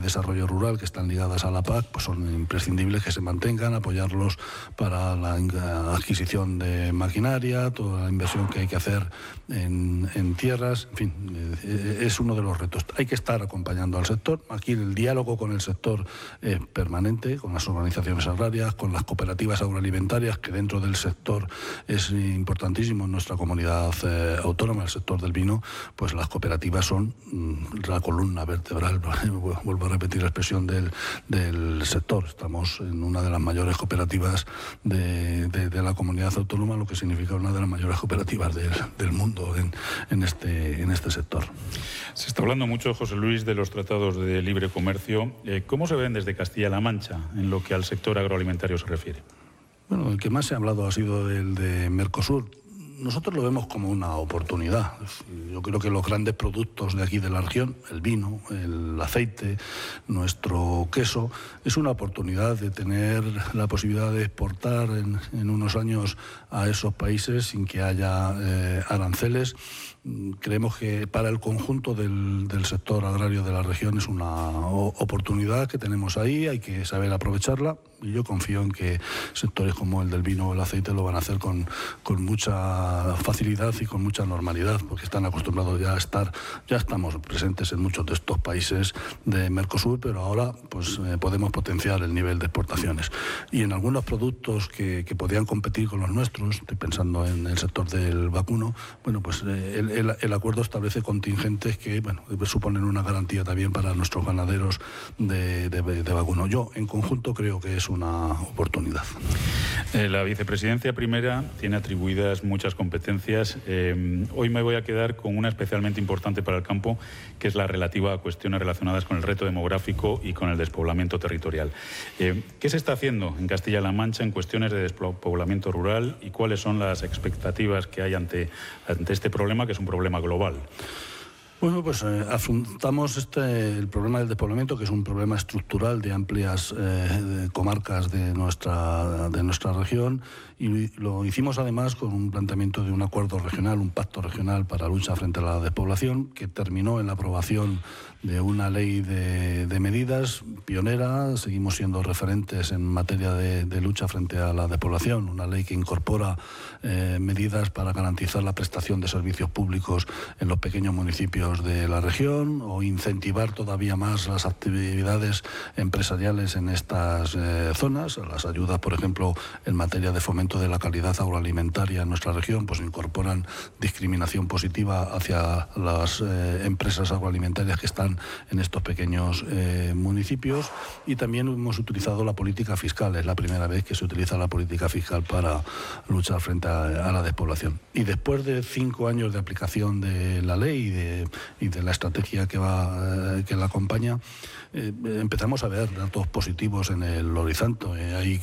desarrollo rural que están ligadas a la PAC, pues son imprescindibles que se mantengan, apoyarlos para la adquisición de maquinaria, toda la inversión que hay que hacer en tierras, en fin, es uno de los retos. Hay que estar acompañando al sector. Aquí el diálogo con el sector es permanente, con las organizaciones agrarias, con las cooperativas agroalimentarias, que dentro del sector es importantísimo en nuestra comunidad autónoma, el sector del vino, pues las cooperativas son la columna vertebral, vuelvo a repetir la expresión del sector. Estamos en una de las mayores cooperativas de la comunidad autónoma, lo que significa una de las mayores cooperativas del mundo en este sector. Se está hablando mucho, José Luis, de los tratados de libre comercio. ¿Cómo se ven desde Castilla-La Mancha en lo que al sector agroalimentario se refiere? Bueno, el que más se ha hablado ha sido el de Mercosur. Nosotros lo vemos como una oportunidad. Yo creo que los grandes productos de aquí de la región, el vino, el aceite, nuestro queso, es una oportunidad de tener la posibilidad de exportar en unos años a esos países sin que haya aranceles. Creemos que para el conjunto del sector agrario de la región es una oportunidad que tenemos ahí, hay que saber aprovecharla, y yo confío en que sectores como el del vino o el aceite lo van a hacer con mucha facilidad y con mucha normalidad, porque están acostumbrados ya estamos presentes en muchos de estos países de Mercosur, pero ahora pues podemos potenciar el nivel de exportaciones. Y en algunos productos que podían competir con los nuestros, estoy pensando en el sector del vacuno, bueno, pues el acuerdo establece contingentes que suponen una garantía también para nuestros ganaderos de vacuno. Yo, en conjunto, creo que es una oportunidad. La vicepresidencia primera tiene atribuidas muchas competencias. Hoy me voy a quedar con una especialmente importante para el campo, que es la relativa a cuestiones relacionadas con el reto demográfico y con el despoblamiento territorial. ¿Qué se está haciendo en Castilla-La Mancha en cuestiones de despoblamiento rural y cuáles son las expectativas que hay ante este problema, que es un problema global? Bueno, pues afrontamos el problema del despoblamiento, que es un problema estructural de amplias comarcas de nuestra región, y lo hicimos además con un planteamiento de un acuerdo regional, un pacto regional para la lucha frente a la despoblación, que terminó en la aprobación de una ley de medidas pionera. Seguimos siendo referentes en materia de lucha frente a la despoblación, una ley que incorpora medidas para garantizar la prestación de servicios públicos en los pequeños municipios de la región, o incentivar todavía más las actividades empresariales en estas zonas. Las ayudas, por ejemplo, en materia de fomento de la calidad agroalimentaria en nuestra región, pues incorporan discriminación positiva hacia las empresas agroalimentarias que están en estos pequeños municipios. Y también hemos utilizado la política fiscal. Es la primera vez que se utiliza la política fiscal para luchar frente a la despoblación. Y después de 5 años de aplicación de la ley y de la estrategia que la acompaña, empezamos a ver datos positivos en el horizonte. Hay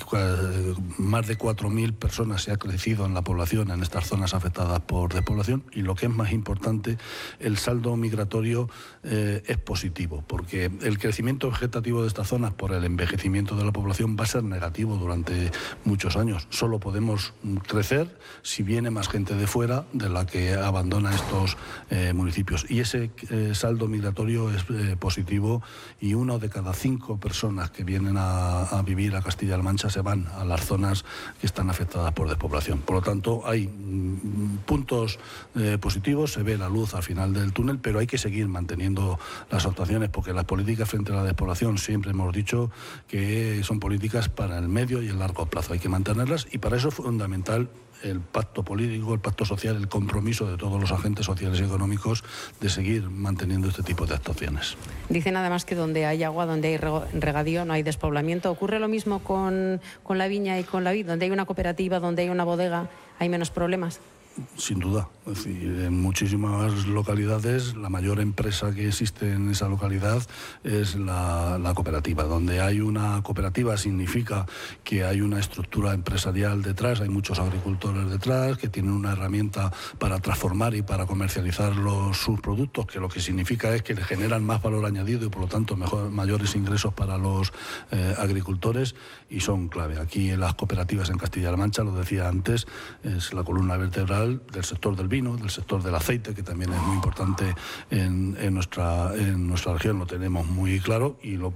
más de 4.000 personas, se ha crecido en la población en estas zonas afectadas por despoblación, y lo que es más importante, el saldo migratorio es positivo, porque el crecimiento vegetativo de estas zonas por el envejecimiento de la población va a ser negativo durante muchos años. Solo podemos crecer si viene más gente de fuera de la que abandona estos municipios, y ese saldo migratorio es positivo, y 1 de cada 5 personas que vienen a vivir a Castilla-La Mancha se van a las zonas que están afectadas por despoblación. Por lo tanto, hay puntos positivos, se ve la luz al final del túnel, pero hay que seguir manteniendo las actuaciones, porque las políticas frente a la despoblación siempre hemos dicho que son políticas para el medio y el largo plazo. Hay que mantenerlas, y para eso es fundamental el pacto político, el pacto social, el compromiso de todos los agentes sociales y económicos de seguir manteniendo este tipo de actuaciones. Dicen además que donde hay agua, donde hay regadío, no hay despoblamiento. ¿Ocurre lo mismo con la viña y con la vid? ¿Donde hay una cooperativa, donde hay una bodega, hay menos problemas? Sin duda. Es decir, en muchísimas localidades la mayor empresa que existe en esa localidad es la cooperativa. Donde hay una cooperativa significa que hay una estructura empresarial detrás, hay muchos agricultores detrás que tienen una herramienta para transformar y para comercializar sus productos, que lo que significa es que le generan más valor añadido y por lo tanto mayores ingresos para los agricultores, y son clave. Aquí en las cooperativas en Castilla-La Mancha, lo decía antes, es la columna vertebral del sector del vino, del sector del aceite, que también es muy importante en nuestra región, lo tenemos muy claro, y lo